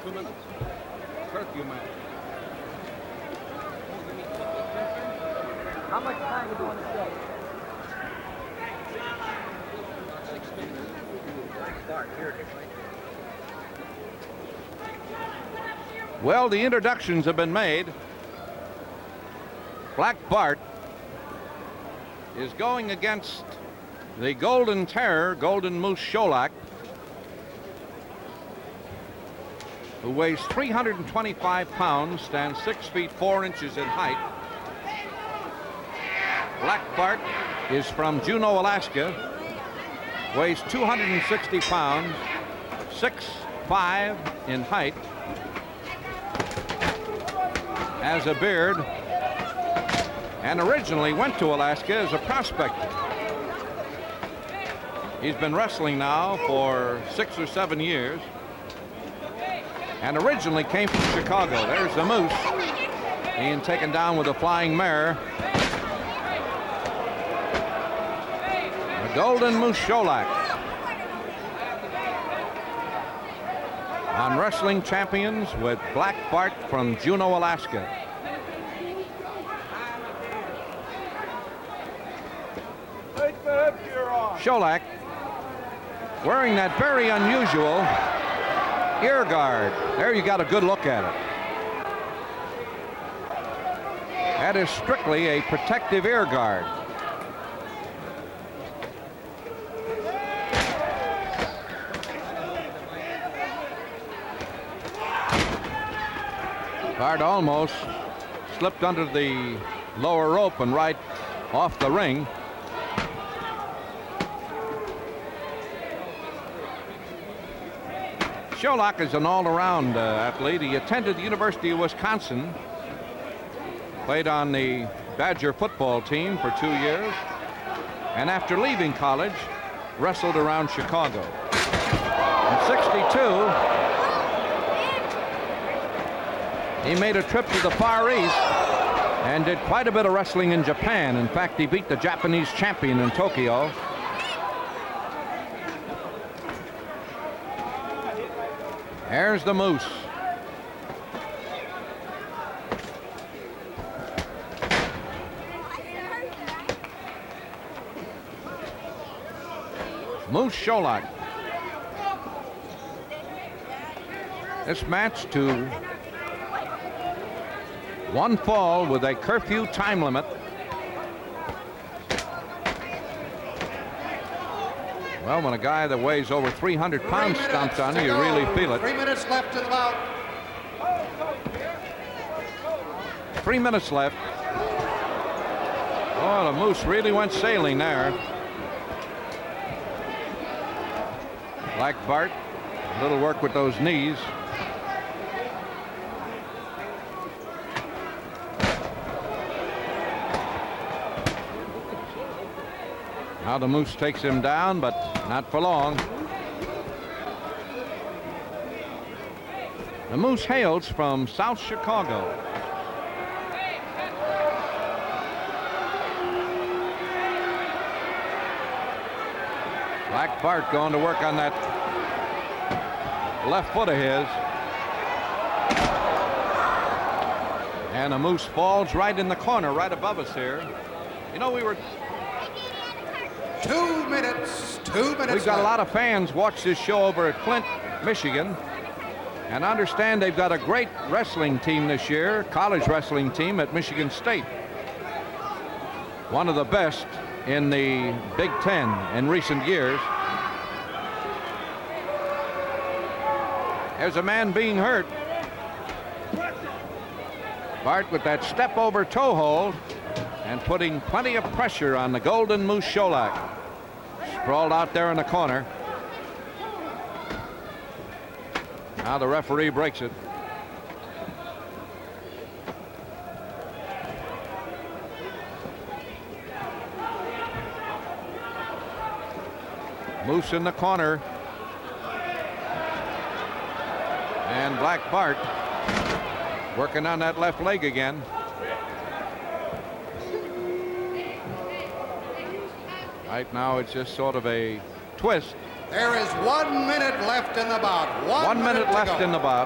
2 minutes. Curfew match. How much time are you going to stay? Well, the introductions have been made. Black Bart is going against the Golden Terror, Golden Moose Cholak, who weighs 325 pounds, stands 6 feet 4 inches in height. Black Bart is from Juneau, Alaska, weighs 260 pounds, 6'5" in height, has a beard, and originally went to Alaska as a prospector. He's been wrestling now for 6 or 7 years, and originally came from Chicago. There's the Moose being taken down with a flying mare. The Golden Moose Cholak on Wrestling Champions with Black Bart from Juneau, Alaska. Cholak wearing that very unusual ear guard. There you got a good look at it. That is strictly a protective ear guard. Bart almost slipped under the lower rope and right off the ring. Cholak is an all-around athlete. He attended the University of Wisconsin, played on the Badger football team for 2 years, and after leaving college, wrestled around Chicago. In '62, he made a trip to the Far East and did quite a bit of wrestling in Japan. In fact, he beat the Japanese champion in Tokyo. There's the Moose. Moose Cholak. This match to one fall with a curfew time limit. Well, when a guy that weighs over 300 pounds stomps on you, you really feel it. 3 minutes left in the bout. 3 minutes left. Oh, the Moose really went sailing there. Black Bart, a little work with those knees. Now the Moose takes him down, but not for long. The Moose hails from South Chicago. Black Bart going to work on that left foot of his. And the Moose falls right in the corner, right above us here. You know, we were... 2 minutes. 2 minutes. We've got a lot of fans watch this show over at Flint, Michigan, and I understand they've got a great wrestling team this year, college wrestling team at Michigan State. One of the best in the Big Ten in recent years. There's a man being hurt. Bart with that step over toe hold and putting plenty of pressure on the Golden Moose Cholak. Sprawled out there in the corner. Now the referee breaks it. Moose in the corner. And Black Bart working on that left leg again. Right now it's just sort of a twist. There is 1 minute left in the bout. 1 minute left in the bout.